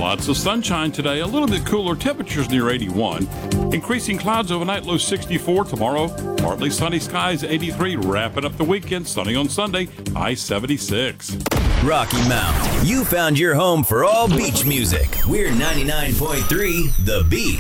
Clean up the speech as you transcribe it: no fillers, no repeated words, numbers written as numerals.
Lots of sunshine today, a little bit cooler, temperatures near 81. Increasing clouds overnight, low 64. Tomorrow, partly sunny skies, 83. Wrapping up the weekend, sunny on Sunday, high 76. Rocky Mount, you found your home for all beach music. We're 99.3 The Beat.